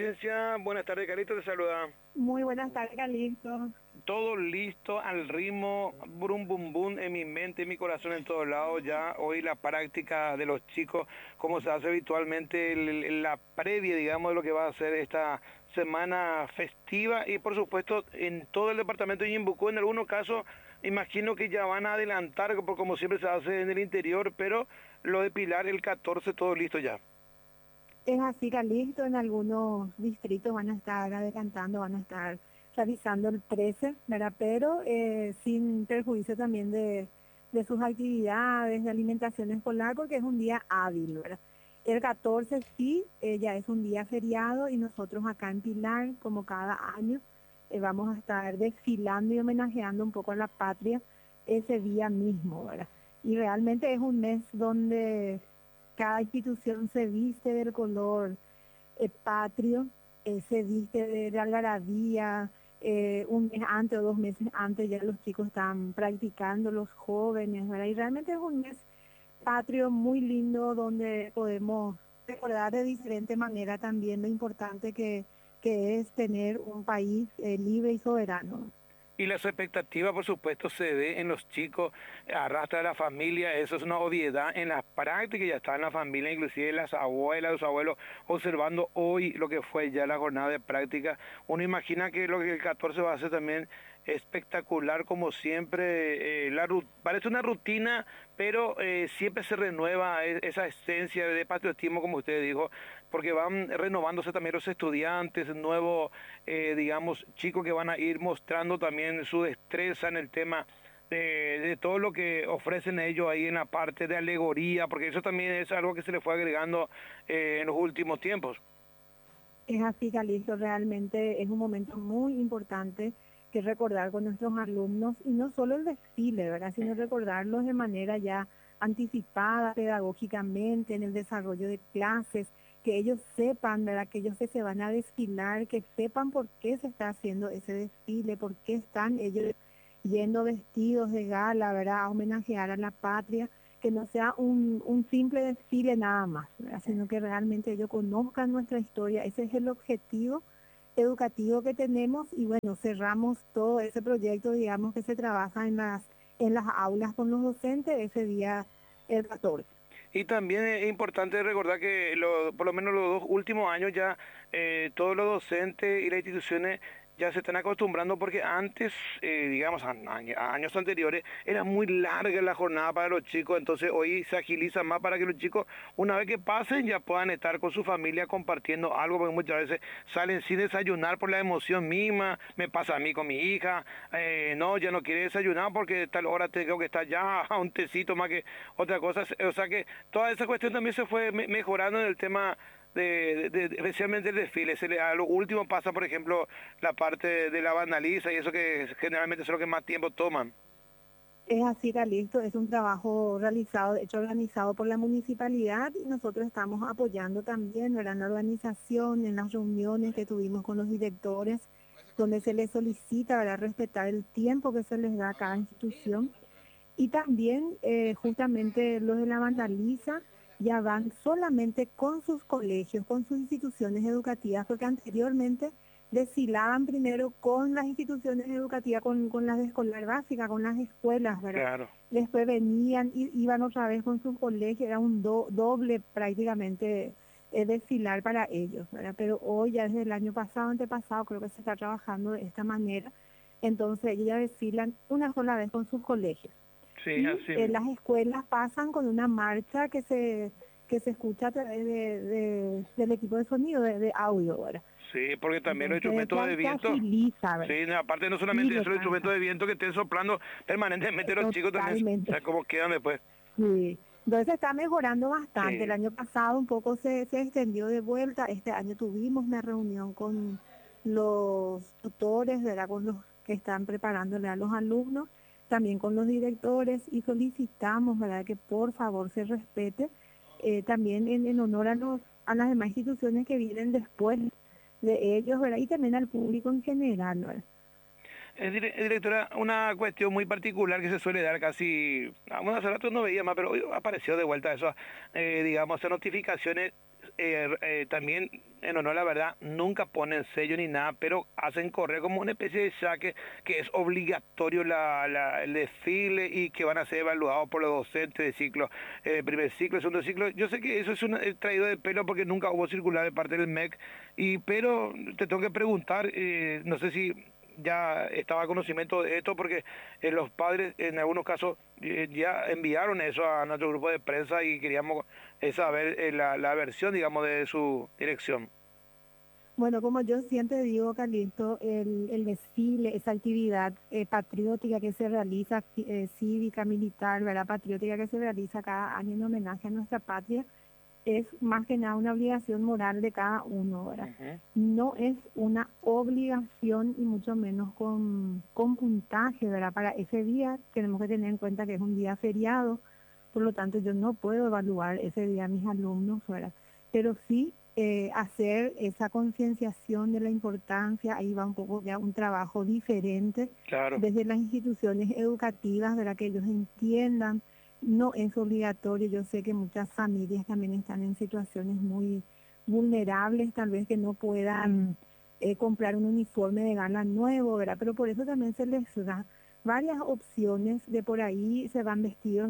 Ciencia, buenas tardes, Carito, te saluda. Muy buenas tardes, Calixto. Todo listo al ritmo, brum bum bum en mi mente, en mi corazón, en todos lados. Ya hoy la práctica de los chicos, como se hace habitualmente, la previa, digamos, de lo que va a ser esta semana festiva y por supuesto en todo el departamento de Ñimbucú, en algunos casos, imagino que ya van a adelantar, por como siempre se hace en el interior, pero lo de Pilar el 14, todo listo ya. Es así, Calixto, en algunos distritos van a estar adelantando, van a estar realizando el 13, ¿verdad? Pero sin perjuicio también de sus actividades de alimentación escolar, porque es un día hábil, ¿verdad? El 14 sí, ya es un día feriado y nosotros acá en Pilar, como cada año, vamos a estar desfilando y homenajeando un poco a la patria ese día mismo, ¿verdad? Y realmente es un mes donde cada institución se viste del color patrio, se viste de algarabía. Un mes antes o 2 meses antes ya los chicos están practicando, los jóvenes, ¿verdad? Y realmente es un mes patrio muy lindo donde podemos recordar de diferente manera también lo importante que es tener un país libre y soberano. Y las expectativas, por supuesto, se ve en los chicos, arrastra a la familia, eso es una obviedad en la práctica, ya está en la familia, inclusive las abuelas, los abuelos, observando hoy lo que fue ya la jornada de práctica. Uno imagina que lo que el 14 va a ser también espectacular, como siempre, parece una rutina, pero siempre se renueva esa esencia de patriotismo, como usted dijo, porque van renovándose también los estudiantes, nuevos, digamos, chicos que van a ir mostrando también su destreza en el tema de todo lo que ofrecen ellos ahí en la parte de alegoría, porque eso también es algo que se le fue agregando en los últimos tiempos. Es así, Calixto, realmente es un momento muy importante que recordar con nuestros alumnos y no solo el desfile, ¿verdad? Sino recordarlos de manera ya anticipada, pedagógicamente, en el desarrollo de clases, que ellos sepan, ¿verdad? Que ellos que se van a desfilar, que sepan por qué se está haciendo ese desfile, por qué están ellos yendo vestidos de gala, ¿verdad? A homenajear a la patria, que no sea un simple desfile nada más, ¿verdad? Sino que realmente ellos conozcan nuestra historia. Ese es el objetivo educativo que tenemos y bueno, cerramos todo ese proyecto, digamos, que se trabaja en las aulas con los docentes ese día, el 14. Y también es importante recordar que por lo menos los 2 últimos años ya todos los docentes y las instituciones ya se están acostumbrando porque antes, digamos, a años anteriores, era muy larga la jornada para los chicos, entonces hoy se agiliza más para que los chicos, una vez que pasen, ya puedan estar con su familia compartiendo algo, porque muchas veces salen sin desayunar por la emoción misma, me pasa a mí con mi hija, no, ya no quiere desayunar porque tal hora tengo que estar ya a un tecito más que otra cosa, o sea que toda esa cuestión también se fue mejorando en el tema especialmente el desfile. A lo último pasa, por ejemplo, la parte de la vandaliza y eso que generalmente es lo que más tiempo toman. Es así, Calixto, es un trabajo realizado, de hecho organizado por la municipalidad y nosotros estamos apoyando también, ¿verdad? En la organización, en las reuniones que tuvimos con los directores, donde se les solicita, ¿verdad? Respetar el tiempo que se les da a cada institución. Y también justamente los de la Vandaliza ya van solamente con sus colegios, con sus instituciones educativas, porque anteriormente desfilaban primero con las instituciones educativas, con las de escolar básica, con las escuelas, ¿verdad? Claro. Después venían y iban otra vez con sus colegios, era un doble prácticamente desfilar para ellos, ¿verdad? Pero hoy ya desde el año pasado, antepasado, creo que se está trabajando de esta manera. Entonces ellos ya desfilan una sola vez con sus colegios. Sí, Y así mismo. las escuelas pasan con una marcha que se escucha a través del equipo de sonido, de audio ahora. Sí, porque también los Entonces instrumentos de se viento, agiliza, ¿verdad? sí, no, aparte no Sí, solamente eso, los instrumentos de viento que estén soplando permanentemente los chicos también, o totalmente. sea, cómo quedan después. Sí. Entonces está mejorando bastante. El Sí. año pasado un poco se extendió de vuelta. Este año tuvimos una reunión con los tutores, ¿verdad? Con los que están preparándole a los alumnos, también con los directores y solicitamos, ¿verdad? Que por favor se respete también en honor a las demás instituciones que vienen después de ellos, ¿verdad? Y también al público en general, ¿verdad? Directora, una cuestión muy particular que se suele dar casi, bueno, hace rato no veía más, pero hoy apareció de vuelta eso, digamos, hacer notificaciones también, en honor a la verdad, nunca ponen sello ni nada, pero hacen correr como una especie de saque que es obligatorio el desfile y que van a ser evaluados por los docentes de ciclo, primer ciclo, segundo ciclo. Yo sé que eso es un traído de pelo porque nunca hubo circular de parte del MEC, pero te tengo que preguntar, no sé si ya estaba a conocimiento de esto porque los padres en algunos casos ya enviaron eso a nuestro grupo de prensa y queríamos saber la versión, digamos, de su dirección. Bueno, como yo siempre digo, Calixto, el desfile, esa actividad patriótica que se realiza, cívica, militar, ¿verdad? Patriótica que se realiza cada año en homenaje a nuestra patria, es más que nada una obligación moral de cada uno, ¿verdad? Ujú. No es una obligación y mucho menos con puntaje, ¿verdad? Para ese día tenemos que tener en cuenta que es un día feriado, por lo tanto yo no puedo evaluar ese día a mis alumnos, ¿verdad? Pero sí hacer esa concienciación de la importancia, ahí va un poco ya un trabajo diferente Claro. desde las instituciones educativas, ¿verdad? Que ellos entiendan, no es obligatorio. Yo sé que muchas familias también están en situaciones muy vulnerables, tal vez que no puedan comprar un uniforme de gala nuevo, ¿verdad? Pero por eso también se les da varias opciones, de por ahí se van vestidos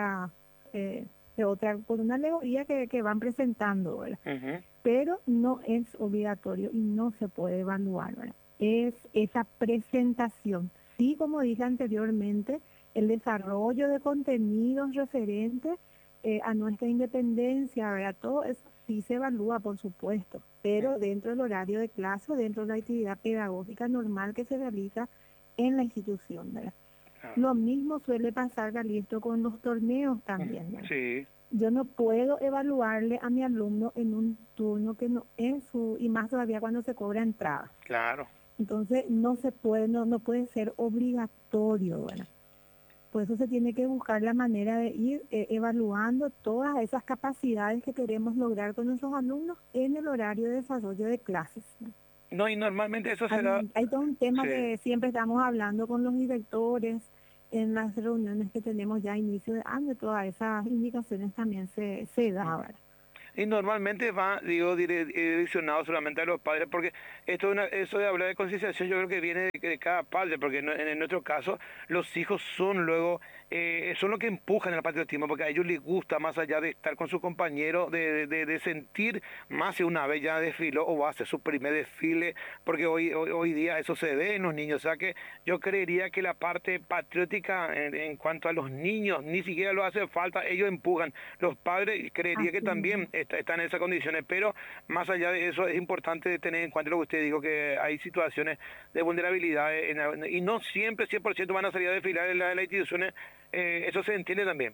de otra, por una alegoría que van presentando, ¿verdad? Ujú. Pero no es obligatorio y no se puede evaluar, ¿verdad? Es esa presentación. Sí, como dije anteriormente, el desarrollo de contenidos referentes a nuestra independencia, ¿verdad? Todo eso sí se evalúa, por supuesto, pero dentro del horario de clase, dentro de la actividad pedagógica normal que se realiza en la institución, ¿verdad? Claro. Lo mismo suele pasar, Calixto, con los torneos también, ¿verdad? Sí, Yo no puedo evaluarle a mi alumno en un turno que no es su, y más todavía cuando se cobra entrada. claro. Entonces no se puede, no puede ser obligatorio, ¿verdad? Por eso se tiene que buscar la manera de ir evaluando todas esas capacidades que queremos lograr con nuestros alumnos en el horario de desarrollo de clases, ¿no? No, y normalmente eso se da, Hay todo un tema sí. que siempre estamos hablando con los directores en las reuniones que tenemos ya a inicio de año, todas esas indicaciones también se daban. Y normalmente va, digo, direccionado solamente a los padres, porque eso de hablar de concienciación yo creo que viene de cada padre, porque en nuestro caso los hijos son luego, son lo que empujan el patriotismo, porque a ellos les gusta, más allá de estar con su compañero, de sentir más si una vez ya desfiló o va a hacer su primer desfile, porque hoy día eso se ve en los niños, o sea que yo creería que la parte patriótica en cuanto a los niños ni siquiera lo hace falta, ellos empujan. Los padres creería que Así también mismo. están en esas condiciones, pero más allá de eso es importante tener en cuenta lo que usted dijo, que hay situaciones de vulnerabilidad y no siempre 100% van a salir a desfilar en las instituciones, eso se entiende también.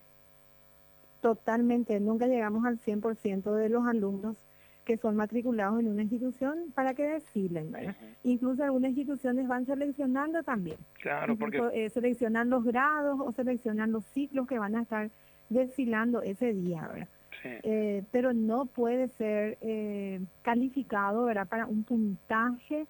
Totalmente, nunca llegamos al 100% de los alumnos que son matriculados en una institución para que desfilen, ¿verdad? Ujú. Incluso algunas instituciones van seleccionando también. Claro, porque Incluso seleccionan los grados o seleccionan los ciclos que van a estar desfilando ese día, ¿verdad? sí, Pero no puede ser calificado, ¿verdad? Para un puntaje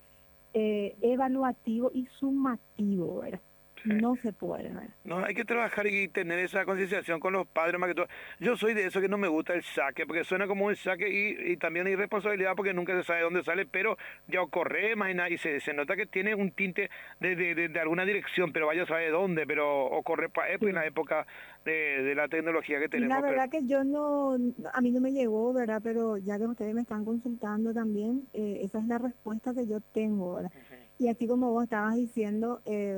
evaluativo y sumativo, ¿verdad? sí. No se puede, ¿verdad? No, hay que trabajar y tener esa concienciación con los padres más que todo. Yo soy de eso que no me gusta el saque, porque suena como un saque y también hay responsabilidad porque nunca se sabe dónde sale, pero ya ocurre, imagina, y se nota que tiene un tinte de alguna dirección, pero vaya a saber dónde, pero ocurre en la Sí. época de la tecnología que Y la tenemos, pero verdad que yo no, a mí no me llegó, ¿verdad? Pero ya que ustedes me están consultando también, esa es la respuesta que yo tengo, ¿verdad? ujú, Y así como vos estabas diciendo,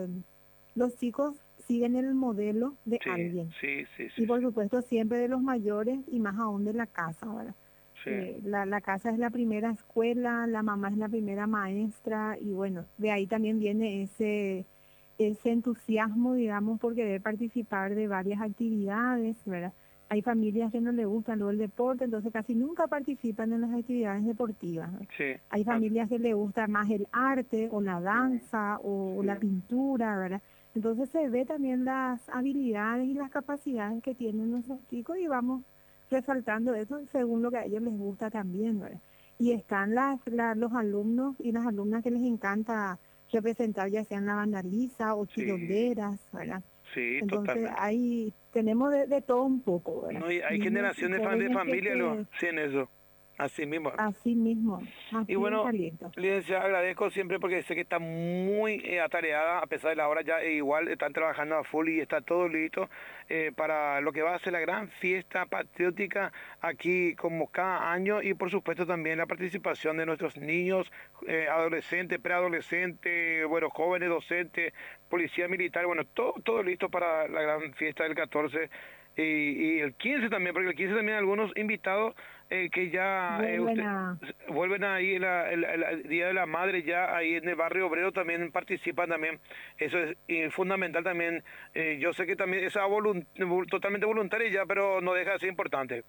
los chicos siguen el modelo de sí, alguien. sí, sí, sí, Y por sí, supuesto siempre de los mayores y más aún de la casa, ¿verdad? sí, La casa es la primera escuela, la mamá es la primera maestra y bueno, de ahí también viene ese entusiasmo, digamos, por querer participar de varias actividades, ¿verdad? Hay familias que no les gusta luego el deporte, entonces casi nunca participan en las actividades deportivas, ¿no? sí, Hay ah, familias que les gusta más el arte o la ujú, danza o sí. la pintura, ¿verdad? Entonces se ve también las habilidades y las capacidades que tienen nuestros chicos y vamos resaltando eso según lo que a ellos les gusta también, ¿verdad? Y están los alumnos y las alumnas que les encanta representar ya sean la banderiza o Sí, tiroleras, ¿verdad? sí, Entonces totalmente. ahí tenemos de todo un poco, ¿verdad? No, y hay Niños y generaciones de jóvenes familia lo, sí en eso. Así mismo. Así mismo, Y así es, bueno, Carlitos. licenciada, agradezco siempre porque sé que está muy atareada, a pesar de la hora ya igual están trabajando a full y está todo listo para lo que va a ser la gran fiesta patriótica aquí como cada año y por supuesto también la participación de nuestros niños, adolescentes, preadolescentes, bueno, jóvenes, docentes, policía militar, bueno, todo listo para la gran fiesta del 14 y el 15 también, porque el 15 también algunos invitados que ya Vuelven a, vuelven ahí el Día de la Madre, ya ahí en el barrio obrero también participan también. Eso es fundamental también. Yo sé que también es totalmente voluntaria ya, pero no deja de ser importante.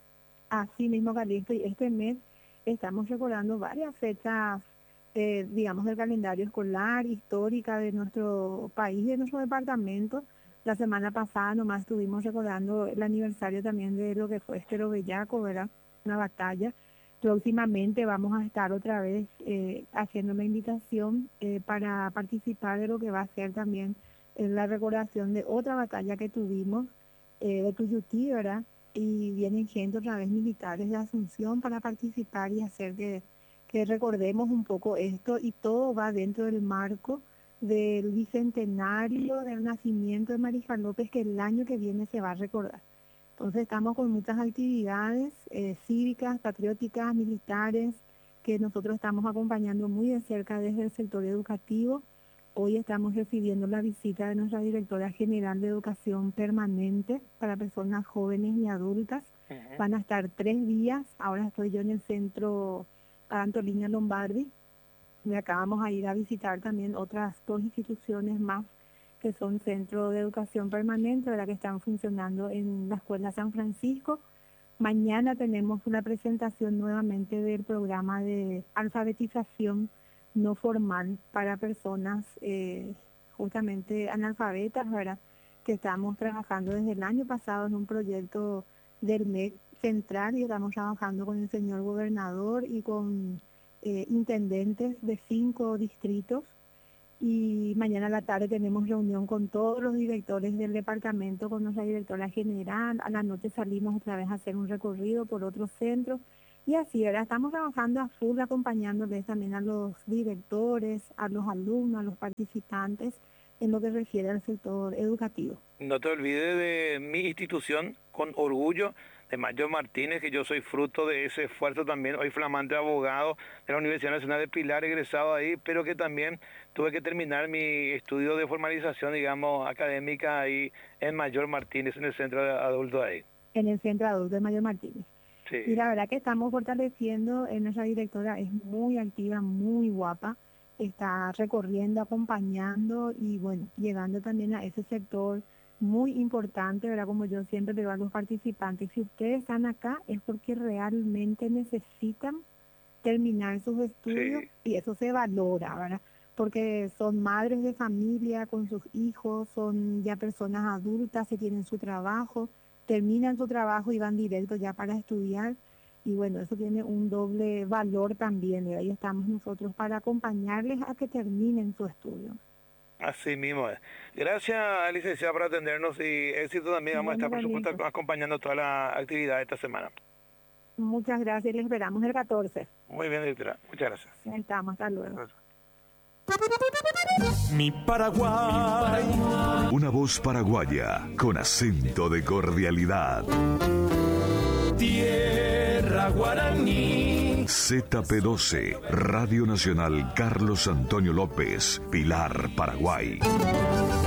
Así mismo, Carlitos, y este mes estamos recordando varias fechas, digamos, del calendario escolar, histórica de nuestro país, de nuestro departamento. La semana pasada nomás estuvimos recordando el aniversario también de lo que fue Estero Bellaco, ¿verdad? Una batalla. Próximamente vamos a estar otra vez haciendo una invitación para participar de lo que va a ser también la recordación de otra batalla que tuvimos, de Tuyutí, ¿verdad? Y vienen gente otra vez militares de Asunción para participar y hacer que recordemos un poco esto y todo va dentro del marco del bicentenario del nacimiento de María López que el año que viene se va a recordar. Entonces estamos con muchas actividades cívicas, patrióticas, militares, que nosotros estamos acompañando muy de cerca desde el sector educativo. Hoy estamos recibiendo la visita de nuestra directora general de Educación Permanente para personas jóvenes y adultas. Ujú. Van a estar 3 días. Ahora estoy yo en el centro Antolina Lombardi. Y acá vamos a ir a visitar también otras 2 instituciones más que son centros de educación permanente, ¿verdad? Que están funcionando en la Escuela San Francisco. Mañana tenemos una presentación nuevamente del programa de alfabetización no formal para personas justamente analfabetas, ¿verdad? Que estamos trabajando desde el año pasado en un proyecto del MEC central y estamos trabajando con el señor gobernador y con intendentes de 5 distritos. Y mañana a la tarde tenemos reunión con todos los directores del departamento, con nuestra directora general. A la noche salimos otra vez a hacer un recorrido por otros centros. Y así, ¿verdad? Estamos trabajando a full, acompañándoles también a los directores, a los alumnos, a los participantes, en lo que refiere al sector educativo. No te olvides de mi institución, con orgullo, de Mayor Martínez, que yo soy fruto de ese esfuerzo también, hoy flamante abogado de la Universidad Nacional de Pilar, egresado ahí, pero que también tuve que terminar mi estudio de formalización, digamos, académica ahí en Mayor Martínez, en el centro de adultos ahí. En el Centro Adulto de Mayor Martínez. Y Sí. la verdad que estamos fortaleciendo, nuestra directora es muy activa, muy guapa, está recorriendo, acompañando y bueno, llegando también a ese sector muy importante, ¿verdad? Como yo siempre le digo a los participantes, si ustedes están acá es porque realmente necesitan terminar sus estudios Sí. y eso se valora, ¿verdad? Porque son madres de familia con sus hijos, son ya personas adultas que tienen su trabajo, terminan su trabajo y van directo ya para estudiar. Y bueno, eso tiene un doble valor también, y ahí estamos nosotros para acompañarles a que terminen su estudio. Así mismo es. Gracias, licenciada, por atendernos y éxito también. Vamos a estar, Bueno, por supuesto, Carlitos, acompañando toda la actividad esta semana. muchas gracias, les esperamos el 14. Muy bien, directora. Muchas gracias. Ahí estamos, hasta luego. Mi Paraguay. Una voz paraguaya con acento de cordialidad. Tierra guaraní. ZP12, Radio Nacional Carlos Antonio López, Pilar, Paraguay.